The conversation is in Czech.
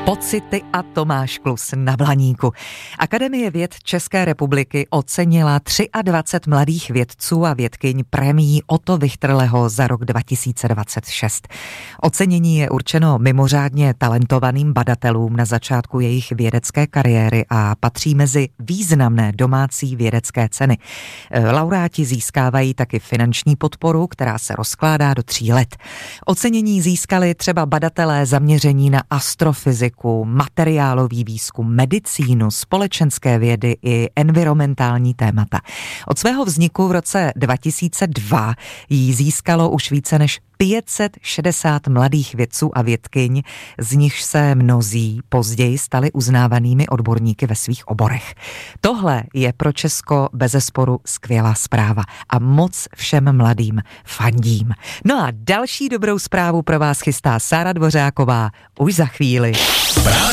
Pocity a Tomáš Klus na Blaníku. Akademie věd České republiky ocenila 23 mladých vědců a vědkyň prémií Otto Wichterleho za rok 2026. Ocenění je určeno mimořádně talentovaným badatelům na začátku jejich vědecké kariéry a patří mezi významné domácí vědecké ceny. Laureáti získávají taky finanční podporu, která se rozkládá do 3 let. Ocenění získali třeba badatelé zaměření na astrofyziku, materiálový výzkum, medicínu, společenské vědy i environmentální témata. Od svého vzniku v roce 2002 jí získalo už více než 560 mladých vědců a vědkyň, z nichž se mnozí později stali uznávanými odborníky ve svých oborech. Tohle je pro Česko bezesporu skvělá zpráva a moc všem mladým fandím. No a další dobrou zprávu pro vás chystá Sára Dvořáková už za chvíli.